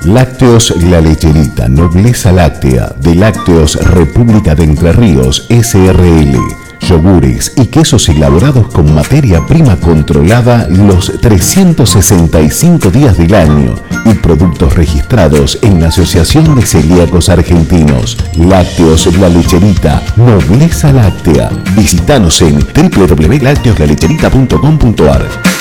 Lácteos La Lecherita, nobleza láctea, de Lácteos República de Entre Ríos, S.R.L. Yogures y quesos elaborados con materia prima controlada los 365 días del año y productos registrados en la Asociación de Celíacos Argentinos. Lácteos La Lecherita, nobleza láctea. Visítanos en www.lacteoslalecherita.com.ar.